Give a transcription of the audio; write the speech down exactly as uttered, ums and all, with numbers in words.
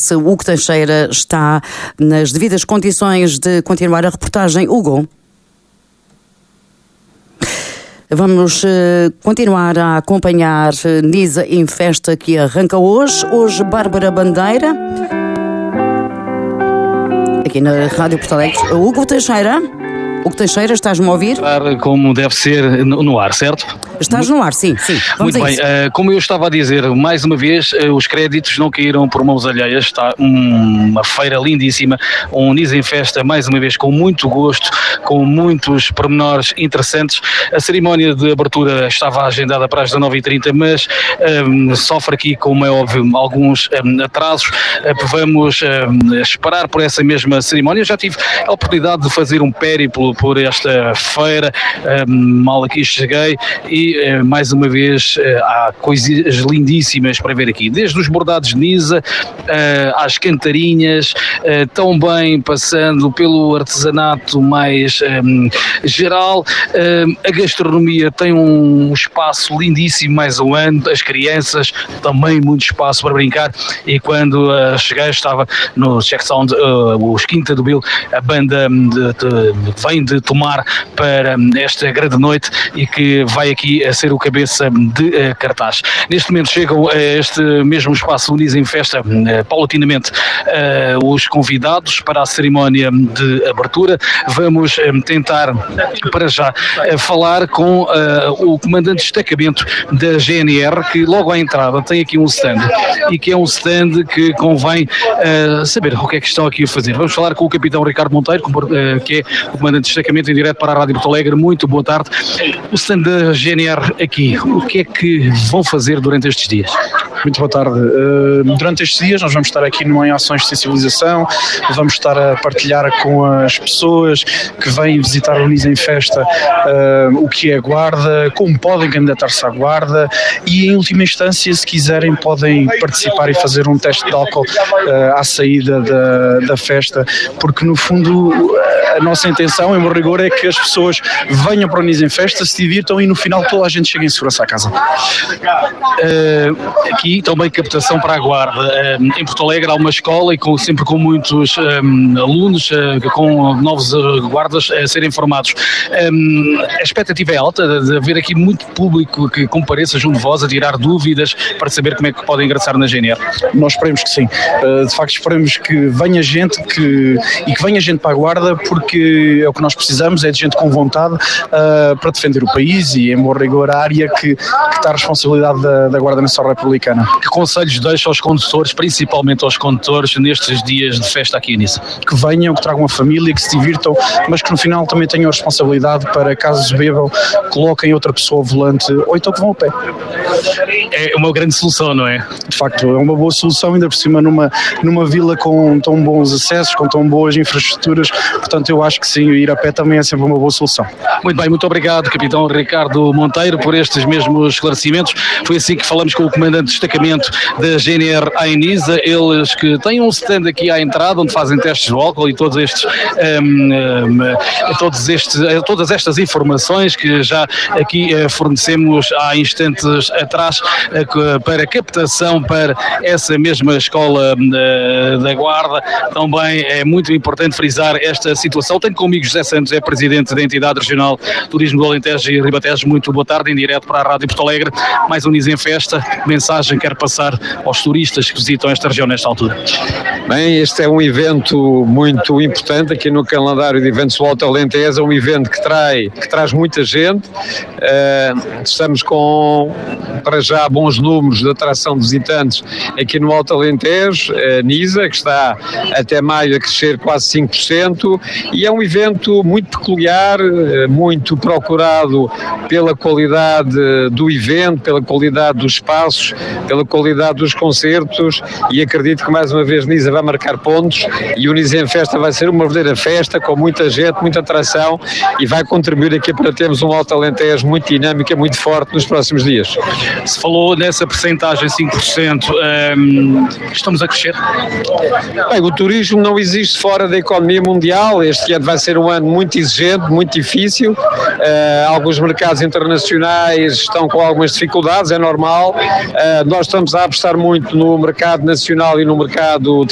se o Hugo Teixeira está nas devidas condições de continuar a reportagem. Hugo? Vamos uh, continuar a acompanhar uh, Nisa em Festa, que arranca hoje. Hoje, Bárbara Bandeira, aqui na Rádio Porto Alegre. Hugo Teixeira. Hugo Teixeira, estás-me a ouvir? Como deve ser no ar, certo? Estás no ar, sim, sim. Vamos Muito bem, uh, como eu estava a dizer, mais uma vez, uh, os créditos não caíram por mãos alheias. Está um, uma feira lindíssima, um Nisa em Festa, mais uma vez, com muito gosto, com muitos pormenores interessantes. A cerimónia de abertura estava agendada para as dezanove e trinta, mas um, sofre aqui, como é óbvio, alguns um, atrasos. Uh, vamos um, esperar por essa mesma cerimónia. Eu já tive a oportunidade de fazer um périplo por esta feira, um, mal aqui cheguei, e uh, mais uma vez uh, há coisas lindíssimas para ver aqui, desde os bordados de Nisa uh, às cantarinhas, uh, tão bem passando pelo artesanato mais um, geral. Uh, a gastronomia tem um espaço lindíssimo mais um ano, as crianças também muito espaço para brincar, e quando uh, cheguei estava no Check Sound, uh, os Quinta do Bill, a banda de, de, vem de Tomar para esta grande noite e que vai aqui a ser o cabeça de uh, cartaz. Neste momento chegam a este mesmo espaço Nisa em Festa, uh, paulatinamente, uh, os convidados para a cerimónia de abertura. Vamos uh, tentar, para já, uh, falar com uh, o comandante de destacamento da G N R, que logo à entrada tem aqui um stand, e que é um stand que convém uh, saber o que é que estão aqui a fazer. Vamos falar com o capitão Ricardo Monteiro, que é o comandante de destacamento, em direto para a Rádio Porto Alegre. Muito boa tarde. O stand da G N R aqui, o que é que vão fazer durante estes dias? Muito boa tarde. Uh, durante estes dias nós vamos estar aqui em ações de sensibilização, vamos estar a partilhar com as pessoas que vêm visitar o Nisa em Festa uh, o que é a guarda, como podem candidatar-se à guarda, e em última instância, se quiserem, podem participar e fazer um teste de álcool uh, à saída da, da festa, porque no fundo a nossa intenção, em bom rigor, é que as pessoas venham para o Nisa em Festa, se divirtam e no final toda a gente chega em segurança à casa. Uh, aqui também captação para a guarda. Uh, em Porto Alegre há uma escola e com, sempre com muitos um, alunos, uh, com novos uh, guardas a serem formados. Um, a expectativa é alta de haver aqui muito público que compareça junto de vós a tirar dúvidas para saber como é que podem ingressar na G N R. Nós esperemos que sim. Uh, de facto esperemos que venha gente que, e que venha gente para a guarda, porque é o que nós precisamos, é de gente com vontade uh, para defender o país e, em bom rigor, a área que, que está a responsabilidade da, da Guarda Nacional Republicana. Que conselhos deixa aos condutores, principalmente aos condutores, nestes dias de festa aqui nisso? Que venham, que tragam a família, que se divirtam, mas que no final também tenham a responsabilidade para, caso bebam, coloquem outra pessoa ao volante ou então que vão a pé. É uma grande solução, não é? De facto, é uma boa solução, ainda por cima numa, numa vila com tão bons acessos, com tão boas infraestruturas, portanto eu acho que sim, ir a pé também é sempre uma boa solução. Muito bem, muito obrigado, capitão Ricardo Monteiro, por estes mesmos esclarecimentos. Foi assim que falamos com o comandante de destacamento da G N R em Nisa, eles que têm um stand aqui à entrada onde fazem testes de álcool e todos estes, um, um, todos estes, todas estas informações que já aqui uh, fornecemos há instantes atrás uh, para captação para essa mesma escola uh, da Guarda. Também é muito importante frisar esta situação. Tenho comigo José Santos, é presidente da entidade regional Turismo do Alentejo e Ribatejo. Muito boa tarde, em direto para a Rádio Porto Alegre. Mais um Nisa em Festa. Que mensagem quer passar aos turistas que visitam esta região nesta altura? Bem, este é um evento muito importante aqui no calendário de eventos do Alto Alentejo. É um evento que, trai, que traz muita gente. Uh, estamos com, para já, bons números de atração de visitantes aqui no Alto Alentejo, uh, Nisa, que está até maio a crescer quase cinco por cento, e é um evento muito peculiar, uh, muito procurado pela qualidade do evento, pela qualidade dos espaços, pela qualidade dos concertos, e acredito que mais uma vez Nisa vai marcar pontos e o Nisa em Festa vai ser uma verdadeira festa com muita gente, muita atração, e vai contribuir aqui para termos um Alto Alentejo muito dinâmico e muito forte nos próximos dias. Se falou nessa percentagem cinco por cento, um, estamos a crescer? Bem, o turismo não existe fora da economia mundial. Este ano vai ser um ano muito exigente, muito difícil. Uh, alguns mercados internacionais estão com algumas dificuldades, é normal. Uh, nós estamos a apostar muito no mercado nacional e no mercado de